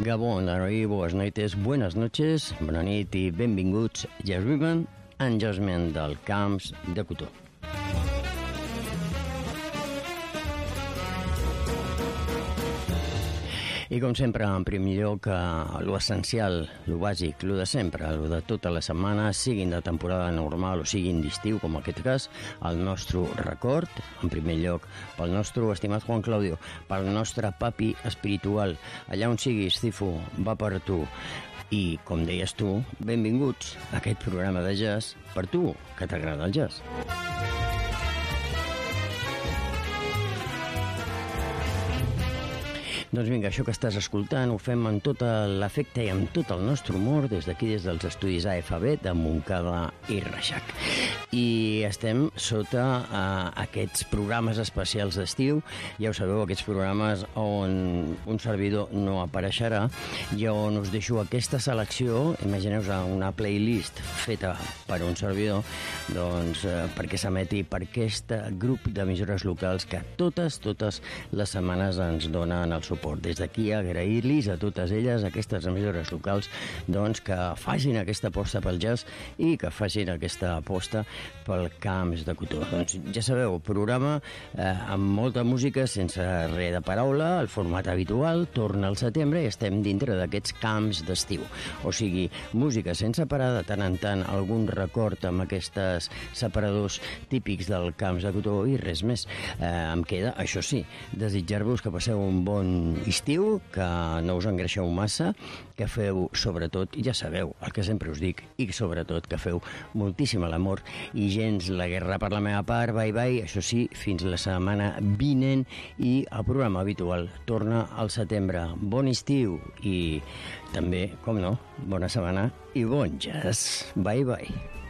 Gabon, Aroi, boas noites, buenas noches, bona nit i benvinguts a Ribbon and Jasmine del Camps de Cotó. I com sempre, en primer lloc, lo essencial, lo bàsic, lo de sempre, lo de tota la setmana, siguin de temporada normal o siguin d'estiu, com en aquest cas, el nostre record, en primer lloc, pel nostre estimat Juan Claudio, pel nostre papi espiritual, allà on siguis, Cifu, va per tu. I, com deies tu, benvinguts a aquest programa de jazz per tu, que t'agrada el jazz. Doncs vinga, això que estàs escoltant ho fem amb tot l'afecte i amb tot el nostre humor des d'aquí, des dels estudis AFB de Montcada i Reixac. I estem sota aquests programes especials d'estiu. Ja ho sabeu, aquests programes on un servidor no apareixerà i on us deixo aquesta selecció, imagineu-vos una playlist feta per un servidor, doncs perquè s'emeti per aquest grup d'emissores locals que totes les setmanes ens donen el suport. Des d'aquí agrair-los a totes elles, aquestes emissores locals, doncs que facin aquesta aposta pel jazz i que facin aquesta aposta pel Camps de Cotó. Doncs ja sabeu, programa amb molta música, sense res de paraula, el format habitual, torna al setembre i estem dintre d'aquests camps d'estiu. O sigui, música sense parar, de tant en tant algun record amb aquests separadors típics del Camps de Cotó i res més. Em queda, això sí, desitjar-vos que passeu un bon estiu, que no us engreixeu massa, que feu, sobretot, ja sabeu, el que sempre us dic, i sobretot que feu moltíssim l'amor i gens la guerra per la meva part, bye, això sí, fins la setmana vinent i el programa habitual torna al setembre. Bon estiu i també, com no, bona setmana i bon jazz. Bye.